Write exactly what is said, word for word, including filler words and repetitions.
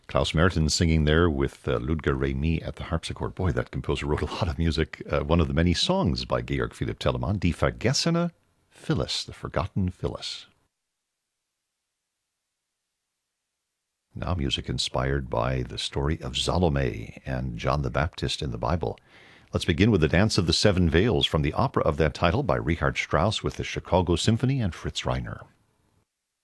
Klaus Merton singing there with uh, Ludger Remy at the harpsichord. Boy, that composer wrote a lot of music. Uh, one of the many songs by Georg Philipp Telemann, Die Vergessene Phyllis, the Forgotten Phyllis. Now music inspired by the story of Salome and John the Baptist in the Bible. Let's begin with the Dance of the Seven Veils from the opera of that title by Richard Strauss with the Chicago Symphony and Fritz Reiner.